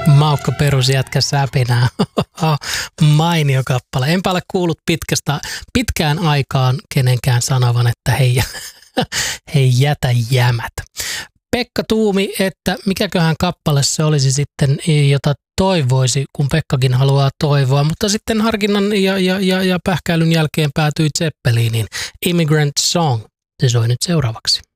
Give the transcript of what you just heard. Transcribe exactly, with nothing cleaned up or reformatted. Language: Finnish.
Maukka perusjätkä säpinää. Mainio kappale. Enpä ole kuullut pitkästä, pitkään aikaan kenenkään sanovan, että hei, hei jätä jämät. Pekka tuumi, että mikäköhän kappale se olisi sitten, jota toivoisi, kun Pekkakin haluaa toivoa, mutta sitten harkinnan ja, ja, ja, ja pähkäilyn jälkeen päätyi Zeppeliniin. Immigrant Song. Se soi nyt seuraavaksi.